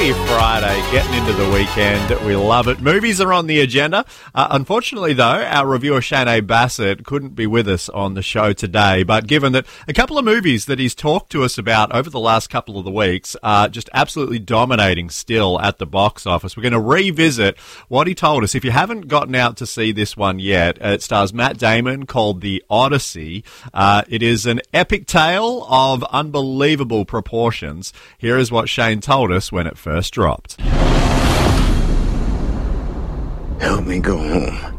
Happy Friday, getting into the weekend. We love it. Movies are on the agenda. Unfortunately, though, our reviewer Shane Bassett couldn't be with us on the show today. But given that a couple of movies that he's talked to us about over the last couple of the weeks are just absolutely dominating still at the box office, we're going to revisit what he told us. If you haven't gotten out to see this one yet, it stars Matt Damon, called The Odyssey. It is an epic tale of unbelievable proportions. Here is what Shane told us when it first dropped. Help me go home.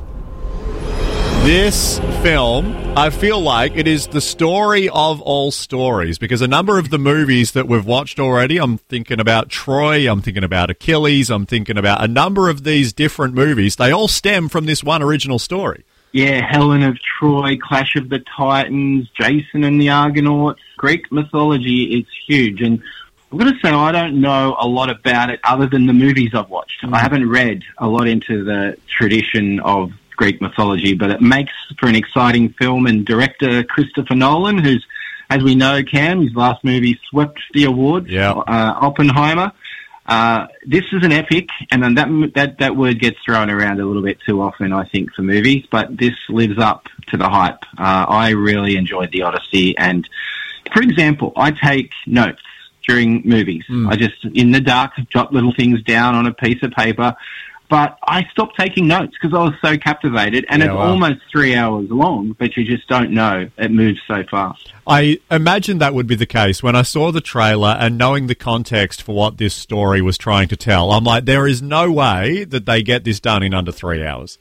This film, I feel like it is the story of all stories, because a number of the movies that we've watched already, I'm thinking about Troy, I'm thinking about Achilles, I'm thinking about a number of these different movies, they all stem from this one original story. Yeah, Helen of Troy, Clash of the Titans, Jason and the Argonauts. Greek mythology is huge, and I'm going to say I don't know a lot about it other than the movies I've watched. I haven't read a lot into the tradition of Greek mythology, but it makes for an exciting film. And director Christopher Nolan, who's, as we know, Cam, his last movie swept the awards, Oppenheimer. This is an epic, and then that word gets thrown around a little bit too often, I think, for movies, but this lives up to the hype. I really enjoyed The Odyssey, and, for example, I take notes during movies. I just, in the dark, jot little things down on a piece of paper, but I stopped taking notes because I was so captivated, and it's almost 3 hours long, but you just don't know. It moves so fast. I imagine that would be the case. When I saw the trailer and knowing the context for what this story was trying to tell, I'm like, there is no way that they get this done in under 3 hours.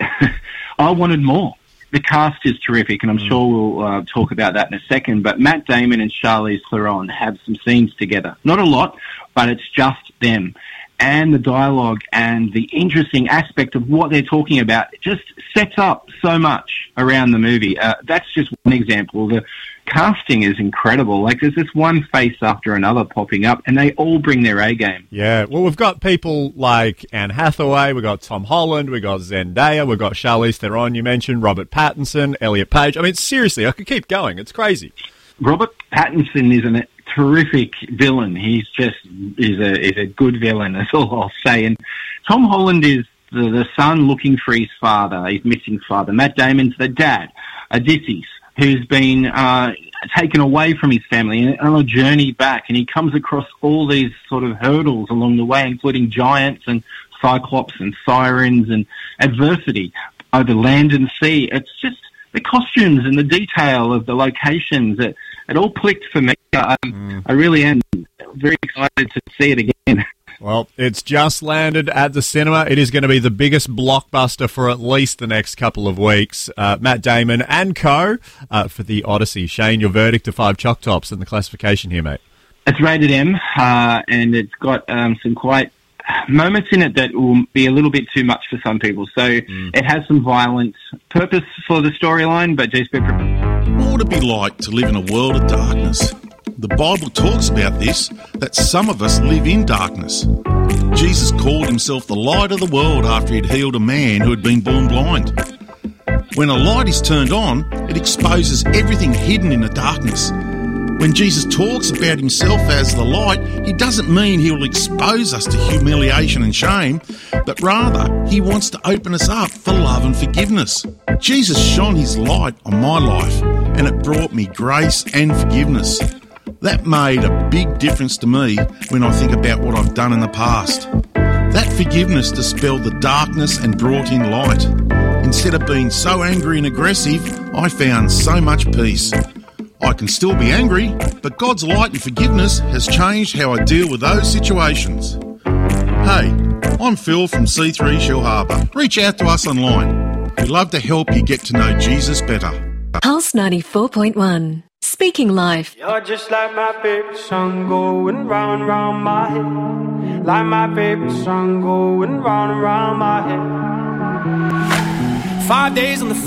I wanted more. The cast is terrific, and I'm sure we'll talk about that in a second, but Matt Damon and Charlize Theron have some scenes together. Not a lot, but it's just them. And the dialogue and the interesting aspect of what they're talking about just sets up so much around the movie. That's just one example. The casting is incredible. Like, there's this one face after another popping up, and they all bring their A game. Yeah, well, we've got people like Anne Hathaway, we've got Tom Holland, we've got Zendaya, we've got Charlize Theron, you mentioned, Robert Pattinson, Elliot Page. I mean, seriously, I could keep going. It's crazy. Robert Pattinson is a terrific villain. He's just is a good villain. That's all I'll say. And Tom Holland is the son looking for his father, his missing father. Matt Damon's the dad, Odysseus, who's been taken away from his family and on a journey back. And he comes across all these sort of hurdles along the way, including giants and cyclops and sirens and adversity over land and sea. It's just the costumes and the detail of the locations. It all clicked for me. I really am very excited to see it again. Well, it's just landed at the cinema. It is going to be the biggest blockbuster for at least the next couple of weeks. Matt Damon and co. For The Odyssey. Shane, your verdict of 5 Choc Tops and the classification here, mate. It's rated M, and it's got some quite moments in it that will be a little bit too much for some people. So it has some violent purpose for the storyline, but just be prepared. What would it be like to live in a world of darkness? The Bible talks about this, that some of us live in darkness. Jesus called himself the light of the world after he'd healed a man who had been born blind. When a light is turned on, it exposes everything hidden in the darkness. When Jesus talks about himself as the light, he doesn't mean he will expose us to humiliation and shame, but rather he wants to open us up for love and forgiveness. Jesus shone his light on my life, and it brought me grace and forgiveness. That made a big difference to me when I think about what I've done in the past. That forgiveness dispelled the darkness and brought in light. Instead of being so angry and aggressive, I found so much peace. I can still be angry, but God's light and forgiveness has changed how I deal with those situations. Hey, I'm Phil from C3 Shellharbour. Reach out to us online. We'd love to help you get to know Jesus better. Pulse 94.1. Speaking Life. You're just like my favorite song going round and round my head. Like my favorite song going round and round my head. 5 days on the